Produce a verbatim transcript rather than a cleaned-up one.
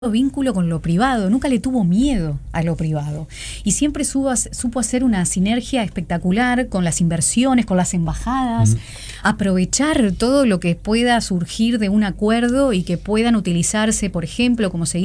vínculo con lo privado, nunca le tuvo miedo a lo privado y siempre supo, supo hacer una sinergia espectacular con las inversiones, con las embajadas, uh-huh. aprovechar todo lo que pueda surgir de un acuerdo y que puedan utilizarse, por ejemplo, como se